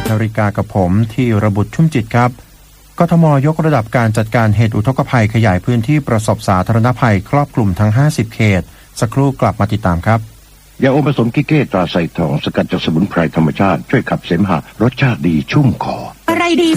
นาฬิกากับผมที่ระบุชุ่มจิตครับกทมยกระดับการจัดการเหตุอุทกภัยขยายพื้นที่ประสบสาธารณภัยครอบคลุมทั้ง50เขตสักครู่กลับมาติดตามครับยาอมผสมกิเก้ตราไซทองสกัดจากสมุนไพรธรรมชาติช่วยขับเสมหะรสชาติดีชุ่มคออะไรดี